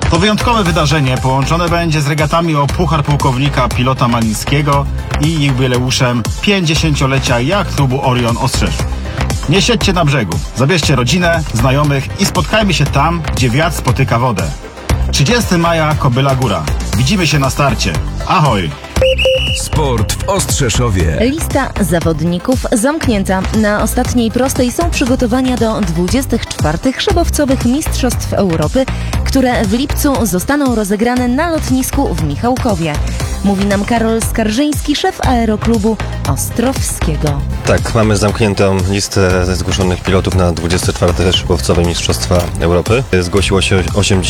To wyjątkowe wydarzenie połączone będzie z regatami o Puchar Pułkownika Pilota Malińskiego i jubileuszem 50-lecia Jacht Klubu Orion Ostrzeszów. Nie siedźcie na brzegu, zabierzcie rodzinę, znajomych i spotkajmy się tam, gdzie wiatr spotyka wodę. 30 maja, Kobyla Góra. Widzimy się na starcie. Ahoj! Sport w Ostrzeszowie. Lista zawodników zamknięta. Na ostatniej prostej są przygotowania do 24. szybowcowych Mistrzostw Europy, które w lipcu zostaną rozegrane na lotnisku w Michałkowie. Mówi nam Karol Skarżyński, szef Aeroklubu Ostrowskiego. Tak, mamy zamkniętą listę zgłoszonych pilotów na 24. szybowcowe Mistrzostwa Europy. Zgłosiło się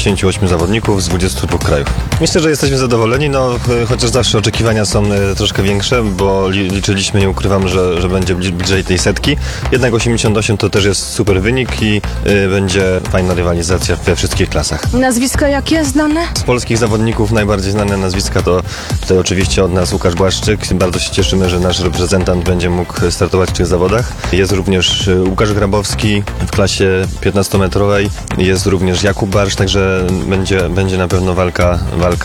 88 zawodników z 22 krajów. Myślę, że jesteśmy zadowoleni, chociaż zawsze oczekiwania są troszkę większe, bo liczyliśmy, nie ukrywam, że będzie bliżej tej setki. Jednak 88 to też jest super wynik i będzie fajna rywalizacja we wszystkich klasach. Nazwiska jakie znane? Z polskich zawodników najbardziej znane nazwiska to tutaj oczywiście od nas Łukasz Błaszczyk. Bardzo się cieszymy, że nasz reprezentant będzie mógł startować w tych zawodach. Jest również Łukasz Grabowski w klasie 15-metrowej. Jest również Jakub Barsz, także będzie na pewno walka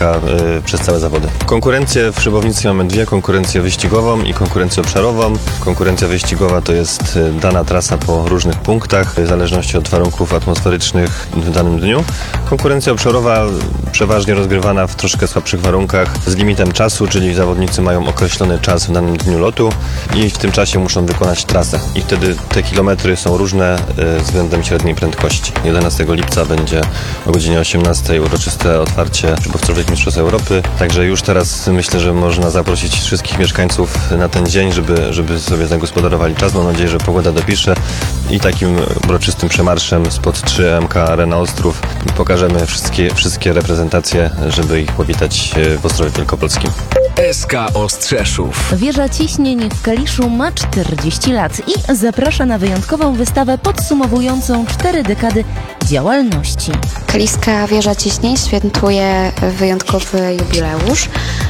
przez całe zawody. Konkurencje w szybownictwie mamy dwie. Konkurencję wyścigową i konkurencję obszarową. Konkurencja wyścigowa to jest dana trasa po różnych punktach, w zależności od warunków atmosferycznych w danym dniu. Konkurencja obszarowa przeważnie rozgrywana w troszkę słabszych warunkach z limitem czasu, czyli zawodnicy mają określony czas w danym dniu lotu i w tym czasie muszą wykonać trasę. I wtedy te kilometry są różne względem średniej prędkości. 11 lipca będzie o godzinie 18 uroczyste otwarcie szybowcowych Mistrzostw Europy. Także już teraz myślę, że można zaprosić wszystkich mieszkańców na ten dzień, żeby sobie zagospodarowali czas. Mam nadzieję, że pogoda dopisze i takim uroczystym przemarszem spod 3MK Arena Ostrów pokażemy wszystkie reprezentacje, żeby ich powitać w Ostrowie Wielkopolskim. SK Ostrzeszów. Wieża Ciśnień w Kaliszu ma 40 lat i zaprasza na wyjątkową wystawę podsumowującą 4 dekady działalności. Kaliska Wieża Ciśnień świętuje wyjątkowy jubileusz.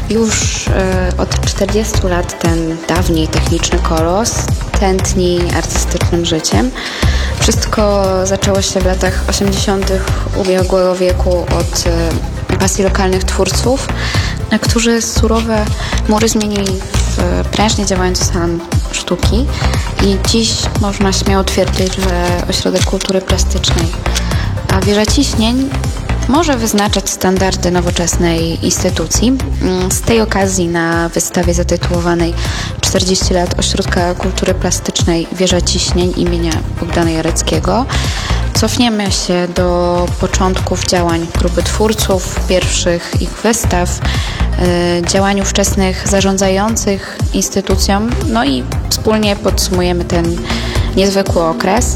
Już od 40 lat ten dawniej techniczny kolos tętni artystycznym życiem. Wszystko zaczęło się w latach 80. ubiegłego wieku od pasji lokalnych twórców, którzy surowe mury zmienili w prężnie działający salon sztuki i dziś można śmiało twierdzić, że ośrodek kultury plastycznej. A Wieża Ciśnień może wyznaczać standardy nowoczesnej instytucji. Z tej okazji na wystawie zatytułowanej 40 lat Ośrodka Kultury Plastycznej Wieża Ciśnień imienia Bogdana Jareckiego cofniemy się do początków działań grupy twórców, pierwszych ich wystaw, działań ówczesnych zarządzających instytucją, i wspólnie podsumujemy ten niezwykły okres.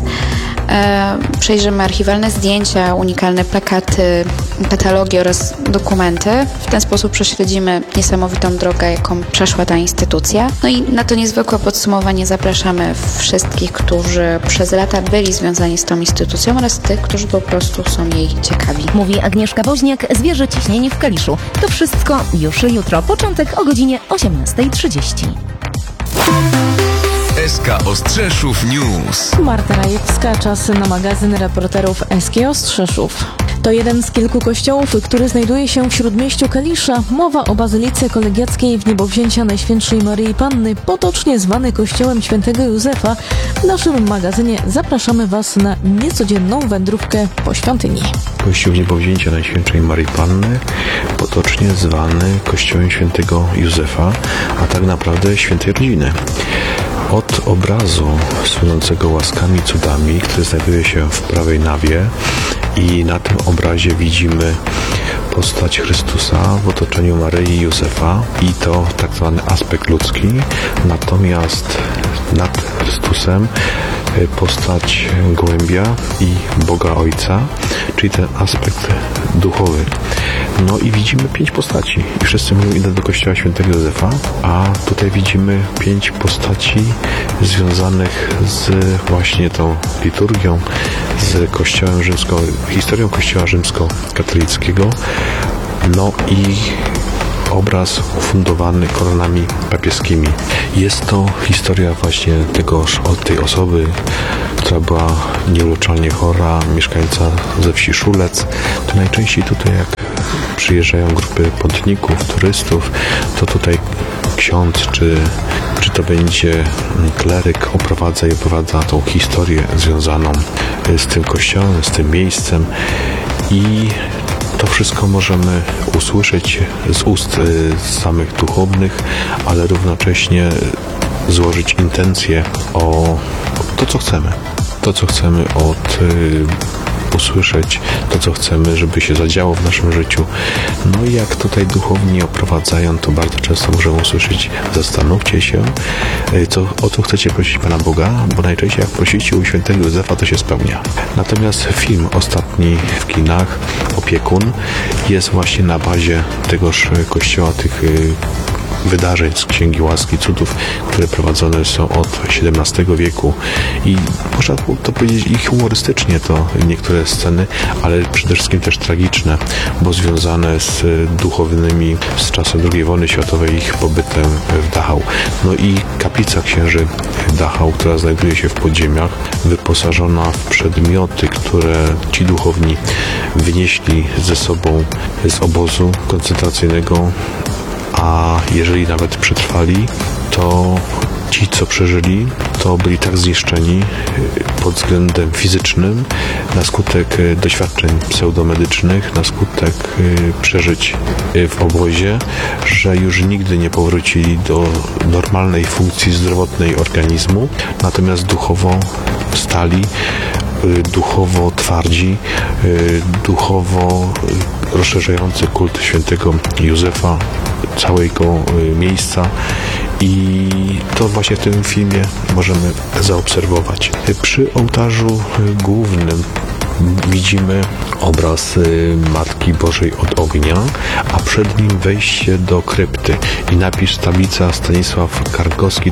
Przejrzymy archiwalne zdjęcia, unikalne plakaty, katalogi oraz dokumenty. W ten sposób prześledzimy niesamowitą drogę, jaką przeszła ta instytucja. I na to niezwykłe podsumowanie zapraszamy wszystkich, którzy przez lata byli związani z tą instytucją oraz tych, którzy po prostu są jej ciekawi. Mówi Agnieszka Woźniak z Wieży Ciśnień w Kaliszu. To wszystko już jutro. Początek o godzinie 18:30. SK Ostrzeszów News. Marta Rajewska, czas na magazyn reporterów SK Ostrzeszów. To jeden z kilku kościołów, który znajduje się w śródmieściu Kalisza. Mowa o Bazylice Kolegiackiej w Niebowzięcia Najświętszej Maryi Panny, potocznie zwany kościołem świętego Józefa. W naszym magazynie zapraszamy Was na niecodzienną wędrówkę po świątyni. Kościół Niebowzięcia Najświętszej Maryi Panny, potocznie zwany kościołem świętego Józefa, a tak naprawdę świętej rodziny. Od obrazu słynącego łaskami, cudami, który znajduje się w prawej nawie i na tym obrazie widzimy postać Chrystusa w otoczeniu Maryi i Józefa i to tak zwany aspekt ludzki, natomiast nad Chrystusem postać Gołębia i Boga Ojca, czyli ten aspekt duchowy. I widzimy 5 postaci. I wszyscy mówią, idę do kościoła świętego Józefa, a tutaj widzimy 5 postaci związanych z właśnie tą liturgią, z kościołem historią kościoła rzymskokatolickiego. I obraz ufundowany koronami papieskimi. Jest to historia właśnie tej osoby, która była nieuleczalnie chora, mieszkańca ze wsi Szulec. To najczęściej tutaj, jak przyjeżdżają grupy pątników, turystów, to tutaj ksiądz czy to będzie kleryk opowiada tą historię związaną z tym kościołem, z tym miejscem i to wszystko możemy usłyszeć z ust samych duchownych, ale równocześnie złożyć intencje o to, co chcemy. To, co chcemy usłyszeć, to, co chcemy, żeby się zadziało w naszym życiu. No i jak tutaj duchowni oprowadzają, to bardzo często możemy usłyszeć: zastanówcie się, o co chcecie prosić Pana Boga, bo najczęściej jak prosicie u świętego Józefa, to się spełnia. Natomiast film ostatni w kinach, Opiekun, jest właśnie na bazie tegoż kościoła, tych wydarzeń z Księgi Łaski Cudów, które prowadzone są od XVII wieku i można to powiedzieć i humorystycznie to niektóre sceny, ale przede wszystkim też tragiczne, bo związane z duchownymi z czasem II wojny światowej, ich pobytem w Dachau. No i kaplica księży Dachau, która znajduje się w podziemiach, wyposażona w przedmioty, które ci duchowni wynieśli ze sobą z obozu koncentracyjnego, a jeżeli nawet przetrwali, to ci, co przeżyli, to byli tak zniszczeni pod względem fizycznym na skutek doświadczeń pseudomedycznych, na skutek przeżyć w obozie, że już nigdy nie powrócili do normalnej funkcji zdrowotnej organizmu, natomiast duchowo stali, duchowo twardzi, duchowo rozszerzający kult świętego Józefa, całego miejsca i to właśnie w tym filmie możemy zaobserwować. Przy ołtarzu głównym widzimy obraz Matki Bożej od ognia, a przed nim wejście do krypty i napis tablica Stanisław Karkowski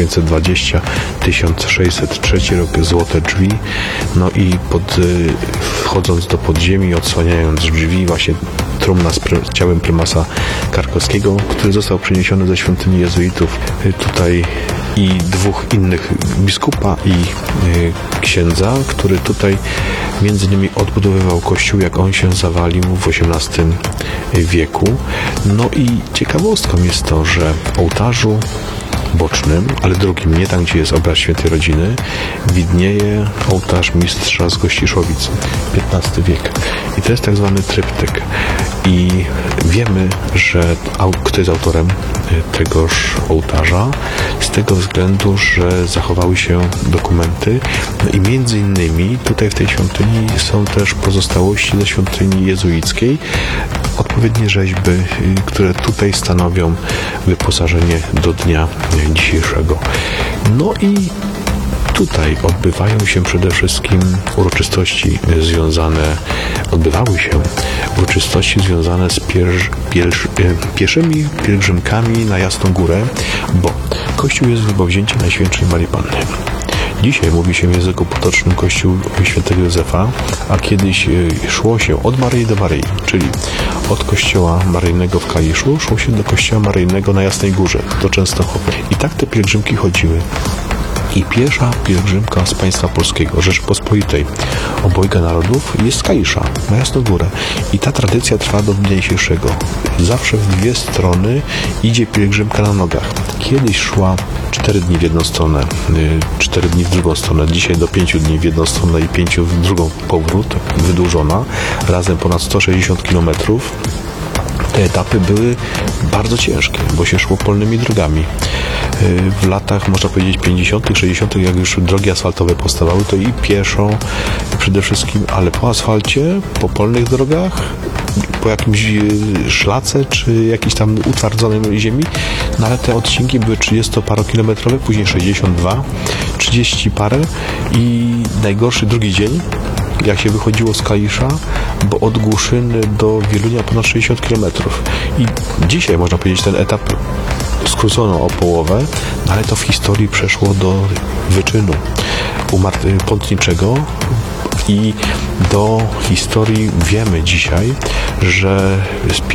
1520-1603 rok, złote drzwi. No i wchodząc do podziemi, odsłaniając drzwi, właśnie trumna z ciałem prymasa Karkowskiego, który został przeniesiony ze świątyni jezuitów tutaj, i dwóch innych, biskupa i księdza, który tutaj między innymi odbudowywał kościół, jak on się zawalił w XVIII wieku. No i ciekawostką jest to, że w ołtarzu bocznym, ale drugim, nie tam, gdzie jest obraz Świętej Rodziny, widnieje ołtarz mistrza z Gościszowic, XV wiek. I to jest tak zwany tryptyk. I wiemy, że kto jest autorem tegoż ołtarza, z tego względu, że zachowały się dokumenty. No i między innymi tutaj w tej świątyni są też pozostałości ze świątyni jezuickiej, odpowiednie rzeźby, które tutaj stanowią wyposażenie do dnia dzisiejszego. No i tutaj odbywały się uroczystości związane z pieszymi pielgrzymkami na Jasną Górę, bo Kościół jest Wybowzięcia Najświętszej Maryi Panny. Dzisiaj mówi się w języku potocznym Kościół Świętego Józefa, a kiedyś szło się od Maryi do Maryi, czyli od Kościoła Maryjnego w Kaliszu szło się do Kościoła Maryjnego na Jasnej Górze, do Częstochowy. I tak te pielgrzymki chodziły. I pierwsza pielgrzymka z państwa polskiego, Rzeczypospolitej, obojga narodów, jest z Kalisza, na Jasną Górę. I ta tradycja trwa do dnia dzisiejszego. Zawsze w dwie strony idzie pielgrzymka na nogach. Kiedyś szła 4 dni w jedną stronę, 4 dni w drugą stronę, dzisiaj do 5 dni w jedną stronę i 5 w drugą powrót, wydłużona, razem ponad 160 km. Te etapy były bardzo ciężkie, bo się szło polnymi drogami. W latach, można powiedzieć, 50., 60., jak już drogi asfaltowe powstawały, to i pieszo przede wszystkim, ale po asfalcie, po polnych drogach, po jakimś szlace, czy jakiejś tam utwardzonej ziemi, no ale te odcinki były 30-parokilometrowe, później 62, 30 parę i najgorszy drugi dzień, jak się wychodziło z Kalisza, bo od Głuszyny do Wielunia ponad 60 km. I dzisiaj, można powiedzieć, ten etap skrócono o połowę, ale to w historii przeszło do wyczynu pątniczego i do historii wiemy dzisiaj, że